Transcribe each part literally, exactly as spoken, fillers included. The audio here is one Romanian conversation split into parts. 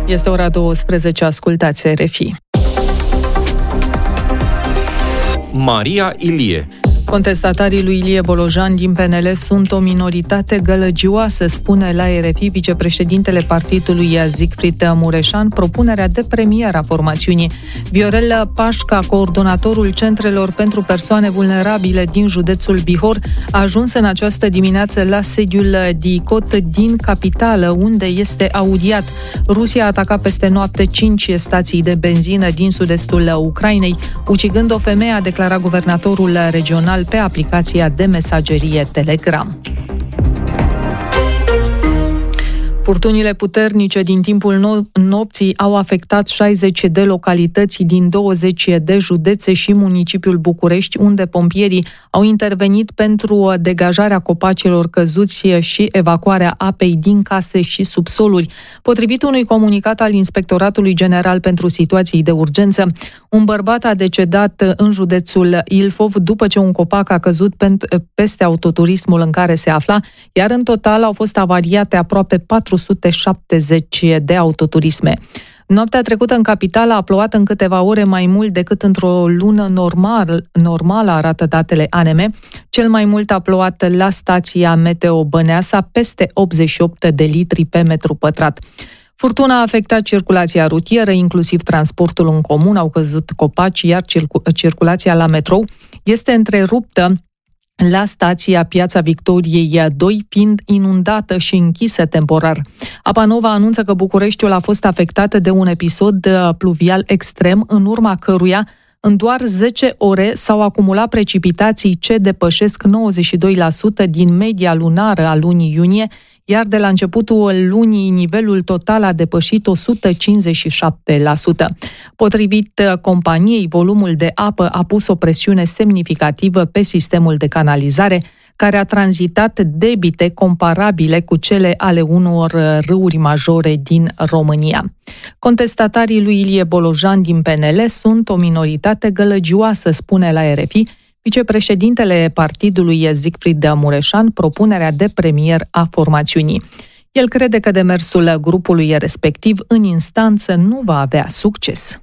Este ora douăsprezece, ascultați R F I. Maria Ilie. Contestatarii lui Ilie Bolojan din P N L sunt o minoritate gălăgioasă, spune la R F I vicepreședintele partidului Siegfried Mureșan propunerea de premier a formațiunii. Viorel Pașca, coordonatorul centrelor pentru persoane vulnerabile din județul Bihor, a ajuns în această dimineață la sediul DICOT din capitală, unde este audiat. Rusia a atacat peste noapte cinci stații de benzină din sud-estul Ucrainei, ucigând o femeie, a declarat guvernatorul regional pe aplicația de mesagerie Telegram. Furtunile puternice din timpul no- nopții au afectat șaizeci de localități din douăzeci de județe și municipiul București, unde pompierii au intervenit pentru degajarea copacilor căzuți și evacuarea apei din case și subsoluri. Potrivit unui comunicat al Inspectoratului General pentru Situații de Urgență, un bărbat a decedat în județul Ilfov după ce un copac a căzut peste autoturismul în care se afla, iar în total au fost avariate aproape patru sute șaptezeci de autoturisme. Noaptea trecută în capitală a plouat în câteva ore mai mult decât într-o lună normal, normală, arată datele A N M. Cel mai mult a plouat la stația Meteo Băneasa, peste optzeci și opt de litri pe metru pătrat. Furtuna a afectat circulația rutieră, inclusiv transportul în comun, au căzut copaci, iar circu- circulația la metrou este întreruptă la stația Piața Victoriei doi, fiind inundată și închisă temporar. Apa Nova anunță că Bucureștiul a fost afectat de un episod pluvial extrem, în urma căruia în doar zece ore s-au acumulat precipitații ce depășesc nouăzeci și doi la sută din media lunară a lunii iunie, iar de la începutul lunii nivelul total a depășit o sută cincizeci și șapte la sută. Potrivit companiei, volumul de apă a pus o presiune semnificativă pe sistemul de canalizare, care a tranzitat debite comparabile cu cele ale unor râuri majore din România. Contestatarii lui Ilie Bolojan din P N L sunt o minoritate gălăgioasă, spune la R F I vicepreședintele partidului Siegfried Mureșan propunerea de premier a formațiunii. El crede că demersul grupului respectiv în instanță nu va avea succes.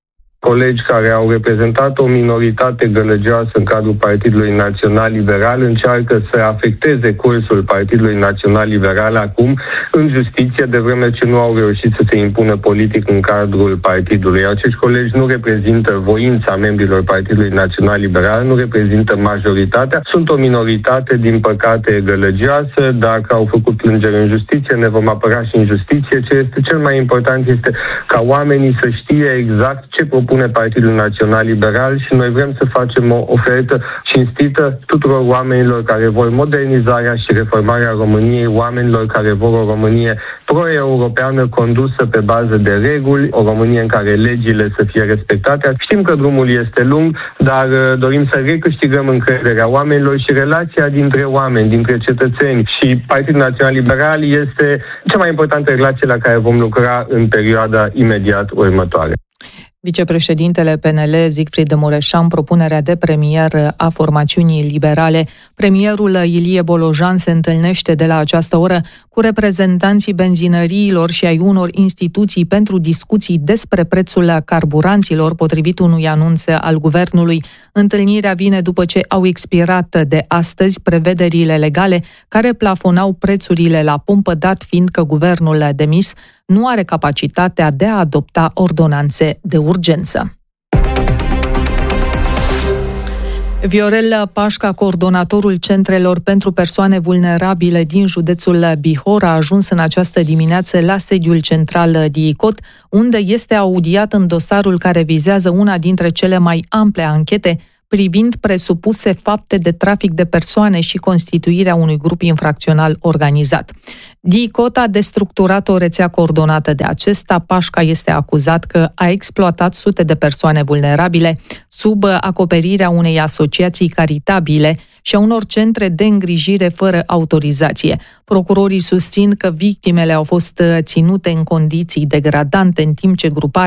Colegi care au reprezentat o minoritate gălăgioasă în cadrul Partidului Național Liberal încearcă să afecteze cursul Partidului Național Liberal acum în justiție, de vreme ce nu au reușit să se impună politic în cadrul partidului. Acești colegi nu reprezintă voința membrilor Partidului Național Liberal, nu reprezintă majoritatea, sunt o minoritate, din păcate, gălăgioasă. Dacă au făcut plângere în justiție, ne vom apăra și în justiție. Ce este cel mai important este ca oamenii să știe exact ce propune Partidul Național Liberal și noi vrem să facem o ofertă cinstită tuturor oamenilor care vor modernizarea și reformarea României, oamenilor care vor o Românie pro-europeană condusă pe bază de reguli, o Românie în care legile să fie respectate. Știm că drumul este lung, dar dorim să recâștigăm încrederea oamenilor și relația dintre oameni, dintre cetățeni și Partidul Național Liberal este cea mai importantă relație la care vom lucra în perioada imediat următoare. Vicepreședintele P N L, Siegfried Mureșan, propunerea de premier a formațiunii liberale. Premierul Ilie Bolojan se întâlnește de la această oră cu reprezentanții benzinăriilor și ai unor instituții pentru discuții despre prețul carburanților, potrivit unui anunț al guvernului. Întâlnirea vine după ce au expirat de astăzi prevederile legale care plafonau prețurile la pompă, dat fiind că guvernul demis nu are capacitatea de a adopta ordonanțe de urgență. Viorel Pașca, coordonatorul centrelor pentru persoane vulnerabile din județul Bihor, a ajuns în această dimineață la sediul central DICOT, unde este audiat în dosarul care vizează una dintre cele mai ample anchete privind presupuse fapte de trafic de persoane și constituirea unui grup infracțional organizat. DICOT a destructurat o rețea coordonată de acesta. Pașca este acuzat că a exploatat sute de persoane vulnerabile sub acoperirea unei asociații caritabile și a unor centre de îngrijire fără autorizație. Procurorii susțin că victimele au fost ținute în condiții degradante, în timp ce gruparea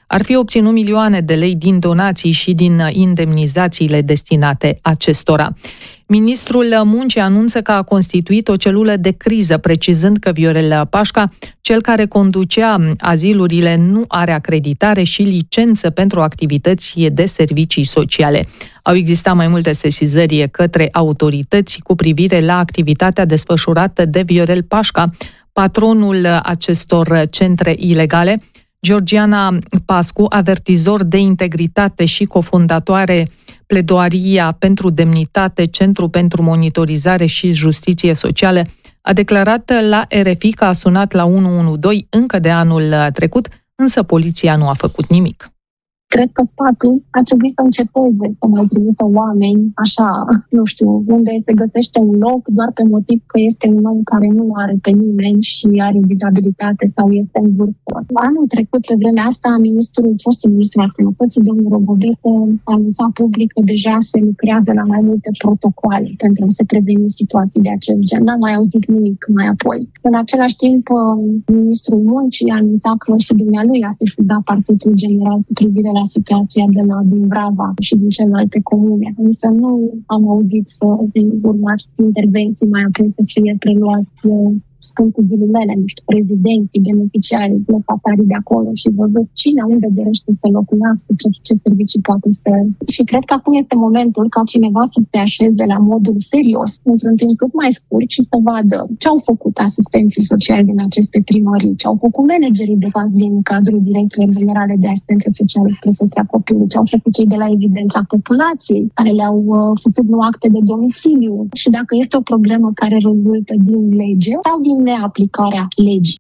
ar fi obținut milioane de lei din donații și din indemnizațiile destinate acestora. Ministrul Muncii anunță că a constituit o celulă de criză, precizând că Viorel Pașca, cel care conducea azilurile, nu are acreditare și licență pentru activități de servicii sociale. Au existat mai multe sesizări către autorități cu privire la activitatea desfășurată de Viorel Pașca, patronul acestor centre ilegale. Georgiana Pascu, avertizor de integritate și cofondatoare Pledoaria pentru Demnitate, Centru pentru Monitorizare și Justiție Socială, a declarat la R F I că a sunat la unu unu doi încă de anul trecut, însă poliția nu a făcut nimic. Cred că statul ar trebui să înceteze să mai trimită oameni așa, nu știu, unde se găsește un loc doar pe motiv că este un om care nu are pe nimeni și are dizabilitate sau este în vârstă. Anul trecut, pe vremea asta, ministrul, fostul ministru al Sănătății, domnul Robodetă, a anunțat public că deja se lucrează la mai multe protocoale pentru a se preveni situații de acest gen. N-am mai auzit nimic mai apoi. În același timp, ministrul Muncii a anunțat că și dumnealui a sesizat Partidul General cu privire la situația de la din Brava și din celelalte comune. Însă nu am auzit să urmați intervenții mai apoi să fie preluați, spun cu ghilimele, nu știu, prezidenții, beneficiarii, locatarii de acolo și văzut cine unde dorește să locuiască, ce, ce servicii poate să... Și cred că acum este momentul ca cineva să se așeze la modul serios, într-un timp cât mai scurt și să vadă ce au făcut asistenții sociali din aceste primării, ce au făcut managerii de caz din cadrul Direcției Generale de Asistență Socială și Protecția Copilului, ce au făcut cei de la Evidența Populației, care le-au uh, făcut nu acte de domiciliu. Și dacă este o problemă care rezultă din lege sau din neaplicarea legii.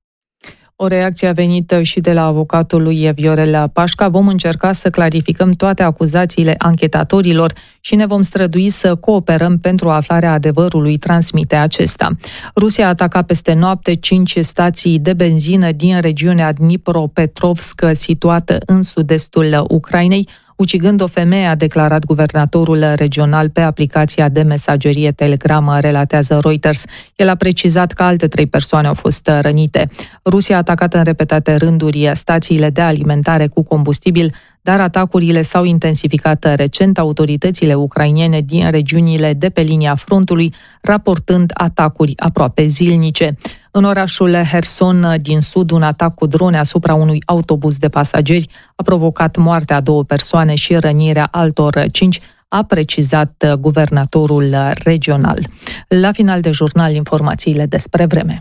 O reacție a venit și de la avocatul lui Viorel Pașca. Vom încerca să clarificăm toate acuzațiile anchetatorilor și ne vom strădui să cooperăm pentru aflarea adevărului, transmite acesta. Rusia a atacat peste noapte cinci stații de benzină din regiunea Dnipropetrovsk, situată în sud-estul Ucrainei, ucigând o femeie, a declarat guvernatorul regional pe aplicația de mesagerie Telegram, relatează Reuters. El a precizat că alte trei persoane au fost rănite. Rusia a atacat în repetate rânduri stațiile de alimentare cu combustibil, dar atacurile s-au intensificat recent, autoritățile ucrainene din regiunile de pe linia frontului raportând atacuri aproape zilnice. În orașul Herson din sud, un atac cu drone asupra unui autobuz de pasageri a provocat moartea a două persoane și rănirea altor cinci, a precizat guvernatorul regional. La final de jurnal, informațiile despre vreme.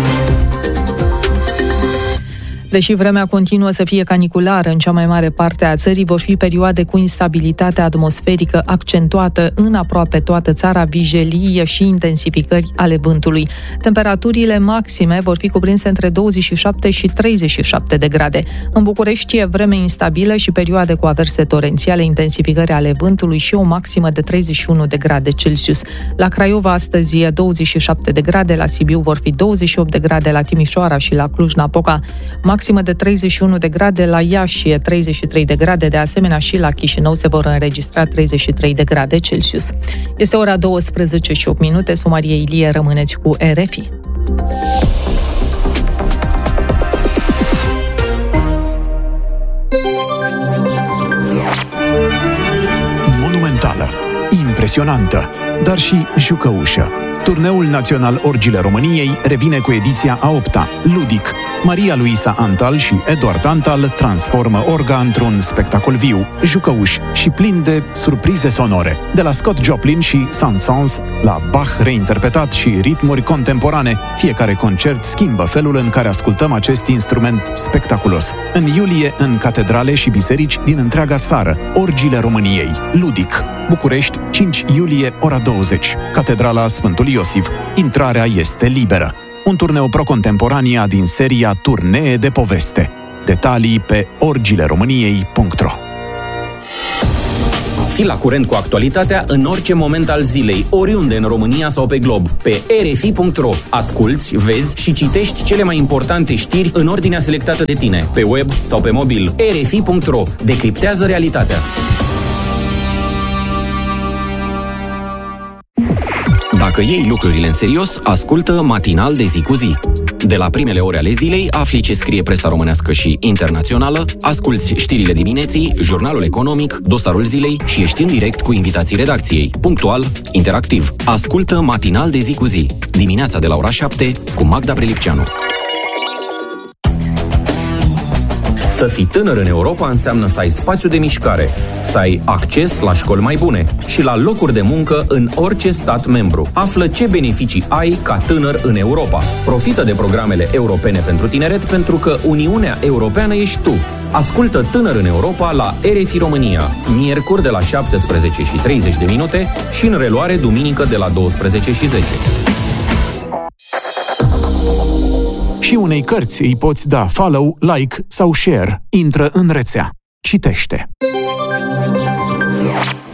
Deși vremea continuă să fie caniculară în cea mai mare parte a țării, vor fi perioade cu instabilitate atmosferică accentuată în aproape toată țara, vijelii și intensificări ale vântului. Temperaturile maxime vor fi cuprinse între douăzeci și șapte și treizeci și șapte de grade. În București e vreme instabilă și perioade cu averse torențiale, intensificări ale vântului și o maximă de treizeci și unu de grade Celsius. La Craiova astăzi e douăzeci și șapte de grade, la Sibiu vor fi douăzeci și opt de grade, la Timișoara și la Cluj-Napoca maximă de treizeci și unu de grade, la Iași treizeci și trei de grade, de asemenea și la Chișinău se vor înregistra treizeci și trei de grade Celsius. Este ora douăsprezece și opt minute, Sumarie Ilie, rămâneți cu R F I. Monumentală, impresionantă, dar și jucăușă. Turneul național Orgile României revine cu ediția a opta. Ludic. Maria Luisa Antal și Eduard Antal transformă orga într-un spectacol viu, jucăuș și plin de surprize sonore. De la Scott Joplin și Saint-Saëns la Bach reinterpretat și ritmuri contemporane, fiecare concert schimbă felul în care ascultăm acest instrument spectaculos. În iulie, în catedrale și biserici din întreaga țară, Orgile României. Ludic. București, cinci iulie, ora douăzeci. Catedrala Sfântul Iosif. Intrarea este liberă. Un turneu pro-contemporania din seria Turnee de poveste. Detalii pe orgile româniei punct ro. Fii la curent cu actualitatea în orice moment al zilei, oriunde în România sau pe glob. Pe r f i punct r o asculți, vezi și citești cele mai importante știri în ordinea selectată de tine, pe web sau pe mobil. r f i punct r o decriptează realitatea. Dacă iei lucrurile în serios, ascultă Matinal de zi cu zi. De la primele ore ale zilei, afli ce scrie presa românească și internațională, asculți știrile dimineții, jurnalul economic, dosarul zilei și ești în direct cu invitații redacției. Punctual, interactiv. Ascultă Matinal de zi cu zi. Dimineața de la ora șapte cu Magda Prelipceanu. Să fii tânăr în Europa înseamnă să ai spațiu de mișcare, să ai acces la școli mai bune și la locuri de muncă în orice stat membru. Află ce beneficii ai ca tânăr în Europa. Profită de programele europene pentru tineret, pentru că Uniunea Europeană ești tu. Ascultă Tânăr în Europa la R F I România, miercuri de la șaptesprezece și treizeci de minute și în reluare duminică de la douăsprezece și zece. Și unei cărți îi poți da follow, like sau share. Intră în rețea. Citește.